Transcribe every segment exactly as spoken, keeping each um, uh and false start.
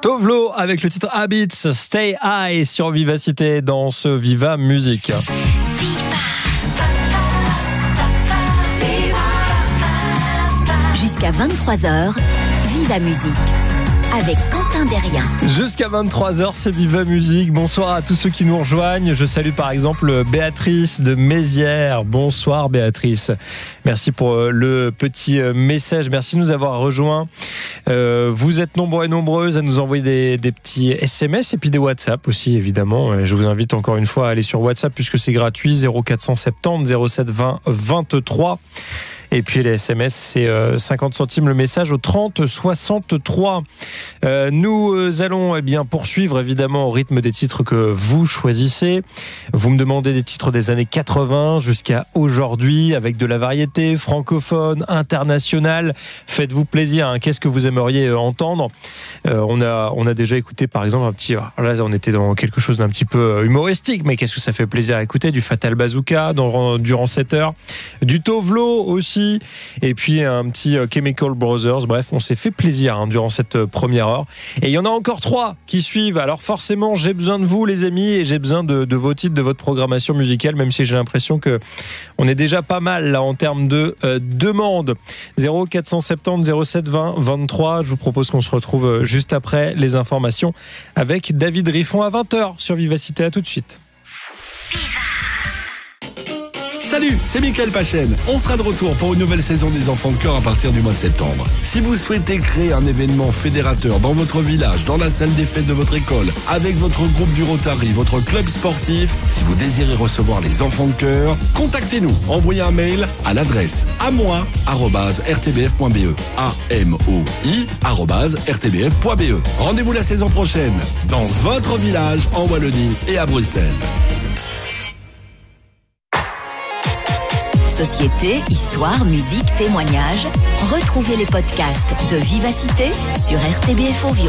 Tovlo avec le titre Habits, Stay High sur Vivacité dans ce Viva Musique. Jusqu'à vingt-trois heures, Viva Musique avec Quentin Derrien. Jusqu'à vingt-trois heures, c'est Viva Musique. Bonsoir à tous ceux qui nous rejoignent. Je salue par exemple Béatrice de Mézières. Bonsoir Béatrice. Merci pour le petit message. Merci de nous avoir rejoints. Euh, vous êtes nombreux et nombreuses à nous envoyer des, des petits S M S et puis des WhatsApp aussi, évidemment. Je vous invite encore une fois à aller sur WhatsApp puisque c'est gratuit. zéro quatre cent soixante-dix zéro sept vingt vingt-trois. Et puis les S M S, c'est cinquante centimes le message au trente soixante-trois. Euh, nous allons eh bien poursuivre évidemment au rythme des titres que vous choisissez. Vous me demandez des titres des années quatre-vingts jusqu'à aujourd'hui avec de la variété francophone, internationale. Faites-vous plaisir, hein. Qu'est-ce que vous aimeriez entendre ? euh, on, a, on a déjà écouté par exemple un petit... Là on était dans quelque chose d'un petit peu humoristique, mais qu'est-ce que ça fait plaisir à écouter ? Du Fatal Bazooka dans, durant sept heures, du Tovlo aussi, et puis un petit Chemical Brothers. Bref, on s'est fait plaisir hein, durant cette première heure. Et il y en a encore trois qui suivent. Alors forcément, j'ai besoin de vous, les amis, et j'ai besoin de, de vos titres, de votre programmation musicale, même si j'ai l'impression que on est déjà pas mal là en termes de euh, demandes. zéro quatre cent soixante-dix zéro sept vingt vingt-trois. Je vous propose qu'on se retrouve juste après les informations avec David Riffon à vingt heures sur Vivacité. À tout de suite. Salut, c'est Mickaël Pachen. On sera de retour pour une nouvelle saison des Enfants de Cœur à partir du mois de septembre. Si vous souhaitez créer un événement fédérateur dans votre village, dans la salle des fêtes de votre école, avec votre groupe du Rotary, votre club sportif, si vous désirez recevoir les Enfants de Cœur, contactez-nous. Envoyez un mail à l'adresse amoi arobase r t b f point b e a m o i arobase r t b f point b e. Rendez-vous la saison prochaine dans votre village en Wallonie et à Bruxelles. Société, histoire, musique, témoignages. Retrouvez les podcasts de Vivacité sur R T B F Ovio.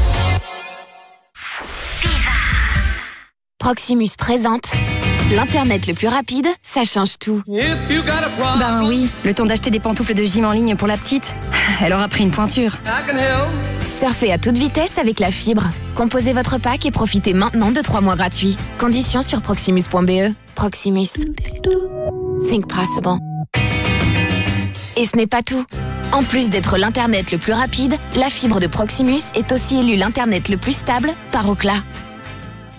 Proximus présente l'Internet le plus rapide, ça change tout. Ben oui, le temps d'acheter des pantoufles de gym en ligne pour la petite. Elle aura pris une pointure. Surfez à toute vitesse avec la fibre. Composez votre pack et profitez maintenant de trois mois gratuits. Conditions sur proximus point b e. Proximus. Think possible. Et ce n'est pas tout. En plus d'être l'Internet le plus rapide, la fibre de Proximus est aussi élue l'Internet le plus stable par Ookla.